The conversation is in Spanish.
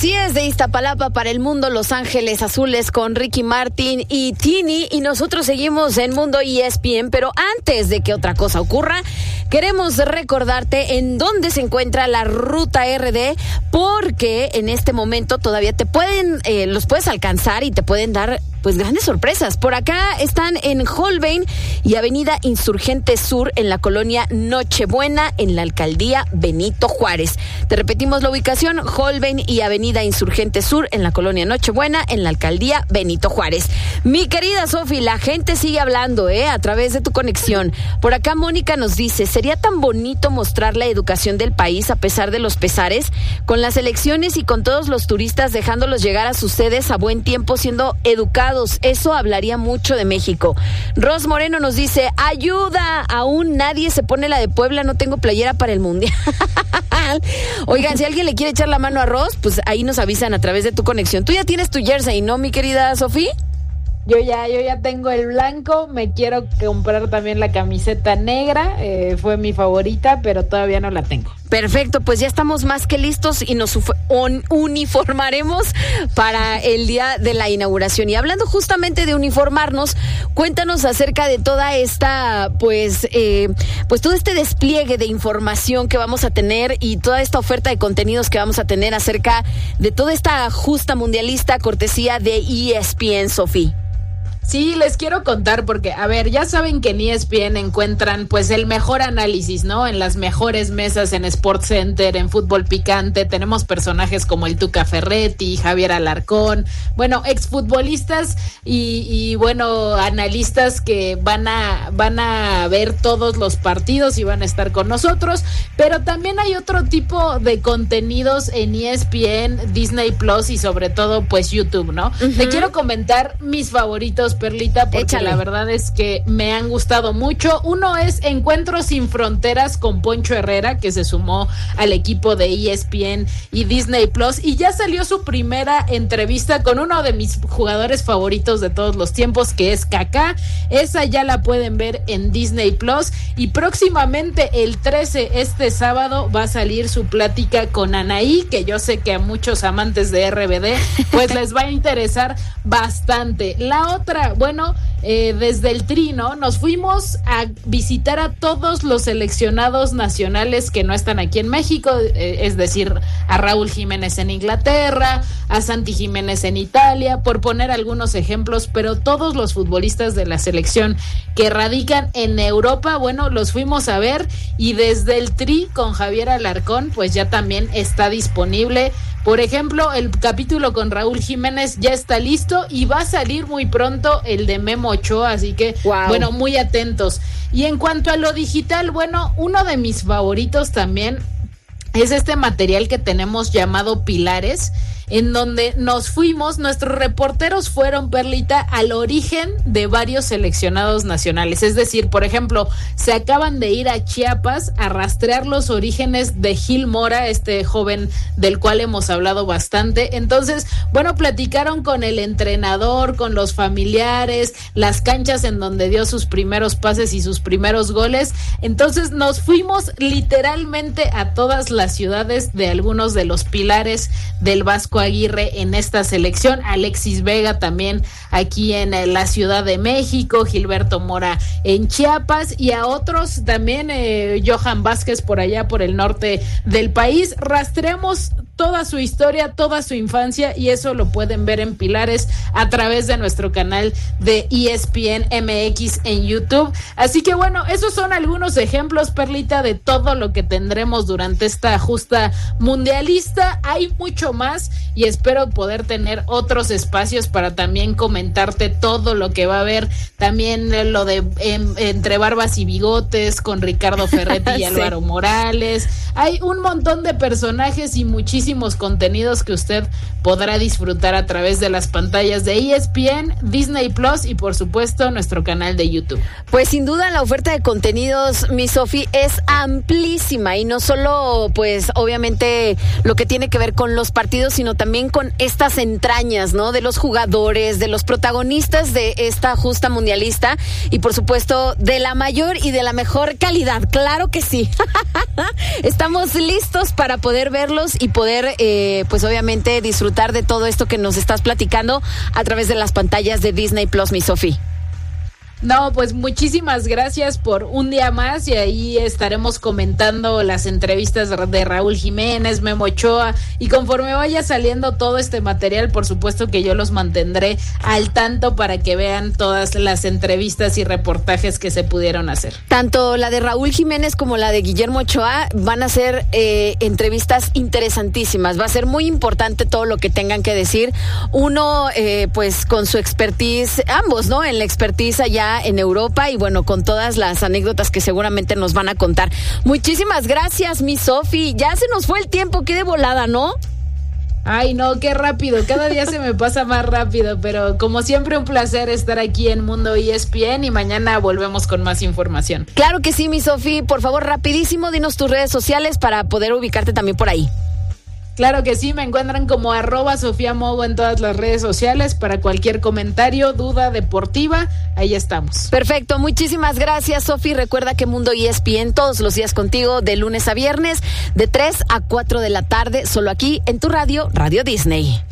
Así es, de Iztapalapa para el mundo, Los Ángeles Azules con Ricky Martin y Tini, y nosotros seguimos en Mundo ESPN, pero antes de que otra cosa ocurra, queremos recordarte en dónde se encuentra la Ruta RD, porque en este momento todavía los puedes alcanzar y te pueden dar pues grandes sorpresas. Por acá están en Holbein y Avenida Insurgente Sur en la colonia Nochebuena en la alcaldía Benito Juárez. Te repetimos la ubicación: Holbein y Avenida Insurgente Sur en la colonia Nochebuena en la alcaldía Benito Juárez. Mi querida Sofi, la gente sigue hablando a través de tu conexión. Por acá Mónica nos dice: sería tan bonito mostrar la educación del país a pesar de los pesares, con las elecciones y con todos los turistas dejándolos llegar a sus sedes a buen tiempo siendo educados. Eso hablaría mucho de México. Ros Moreno nos dice: ayuda, aún nadie se pone la de Puebla, no tengo playera para el Mundial. Oigan, si alguien le quiere echar la mano a Ros, pues ahí nos avisan a través de tu conexión. Tú ya tienes tu jersey, ¿no, mi querida Sofía? Yo ya tengo el blanco, me quiero comprar también la camiseta negra, fue mi favorita, pero todavía no la tengo. Perfecto, pues ya estamos más que listos y nos uniformaremos para el día de la inauguración. Y hablando justamente de uniformarnos, cuéntanos acerca de toda esta, pues todo este despliegue de información que vamos a tener y toda esta oferta de contenidos que vamos a tener acerca de toda esta justa mundialista cortesía de ESPN, Sofía. Sí, les quiero contar porque, a ver, ya saben que en ESPN encuentran pues el mejor análisis, ¿no? En las mejores mesas en SportsCenter, en Fútbol Picante, tenemos personajes como el Tuca Ferretti, Javier Alarcón, bueno, exfutbolistas y bueno, analistas que van a ver todos los partidos y van a estar con nosotros, pero también hay otro tipo de contenidos en ESPN, Disney Plus y sobre todo pues YouTube, ¿no? Uh-huh. Te quiero comentar mis favoritos, Perlita, porque échale. La verdad es que me han gustado mucho. Uno es Encuentros sin Fronteras con Poncho Herrera, que se sumó al equipo de ESPN y Disney Plus, y ya salió su primera entrevista con uno de mis jugadores favoritos de todos los tiempos, que es Kaká. Esa ya la pueden ver en Disney Plus, y próximamente el 13, este sábado, va a salir su plática con Anaí, que yo sé que a muchos amantes de RBD pues les va a interesar bastante. La otra, bueno, desde el Tri, ¿no? Nos fuimos a visitar a todos los seleccionados nacionales que no están aquí en México, es decir, a Raúl Jiménez en Inglaterra, a Santi Jiménez en Italia, por poner algunos ejemplos, pero todos los futbolistas de la selección que radican en Europa, bueno, los fuimos a ver, y desde el Tri con Javier Alarcón, pues ya también está disponible. Por ejemplo, el capítulo con Raúl Jiménez ya está listo y va a salir muy pronto el de Memo Ochoa, así que, wow, bueno, muy atentos. Y en cuanto a lo digital, bueno, uno de mis favoritos también es este material que tenemos llamado Pilares, en donde nos fuimos, nuestros reporteros fueron, Perlita, al origen de varios seleccionados nacionales. Es decir, por ejemplo, se acaban de ir a Chiapas a rastrear los orígenes de Gil Mora, este joven del cual hemos hablado bastante. Entonces, bueno, platicaron con el entrenador, con los familiares, las canchas en donde dio sus primeros pases y sus primeros goles. Entonces, nos fuimos literalmente a todas las ciudades de algunos de los pilares del Vasco Aguirre en esta selección. Alexis Vega también aquí en la Ciudad de México, Gilberto Mora en Chiapas, y a otros también, Johan Vázquez por allá por el norte del país. Rastreamos toda su historia, toda su infancia, y eso lo pueden ver en Pilares a través de nuestro canal de ESPN MX en YouTube. Así que bueno, esos son algunos ejemplos, Perlita, de todo lo que tendremos durante esta justa mundialista. Hay mucho más y espero poder tener otros espacios para también comentarte todo lo que va a haber, también lo de Entre Barbas y Bigotes con Ricardo Ferretti y Álvaro Morales. Hay un montón de personajes y muchísimos contenidos que usted podrá disfrutar a través de las pantallas de ESPN, Disney Plus y por supuesto nuestro canal de YouTube. Pues sin duda la oferta de contenidos, mi Sofi, es amplísima, y no solo pues pues obviamente lo que tiene que ver con los partidos, sino también con estas entrañas, ¿no? De los jugadores, de los protagonistas de esta justa mundialista y por supuesto de la mayor y de la mejor calidad. Claro que sí. Estamos listos para poder verlos y poder, pues obviamente disfrutar de todo esto que nos estás platicando a través de las pantallas de Disney Plus, mi Sofi. No, pues muchísimas gracias por un día más y ahí estaremos comentando las entrevistas de Raúl Jiménez, Memo Ochoa y conforme vaya saliendo todo este material, por supuesto que yo los mantendré al tanto para que vean todas las entrevistas y reportajes que se pudieron hacer. Tanto la de Raúl Jiménez como la de Guillermo Ochoa van a ser entrevistas interesantísimas. Va a ser muy importante todo lo que tengan que decir. Uno, pues con su expertise, ambos, ¿no? En la expertise allá en Europa y bueno, con todas las anécdotas que seguramente nos van a contar. Muchísimas gracias, mi Sofi. Ya se nos fue el tiempo, qué de volada, ¿no? Ay, no, qué rápido. Cada día se me pasa más rápido, pero como siempre un placer estar aquí en Mundo ESPN y mañana volvemos con más información. Claro que sí, mi Sofi. Por favor, rapidísimo, dinos tus redes sociales para poder ubicarte también por ahí. Claro que sí, me encuentran como @SofiaMogo en todas las redes sociales para cualquier comentario, duda deportiva, ahí estamos. Perfecto, muchísimas gracias, Sofi. Recuerda que Mundo ESPN todos los días contigo, de lunes a viernes, de 3 a 4 de la tarde, solo aquí en tu radio, Radio Disney.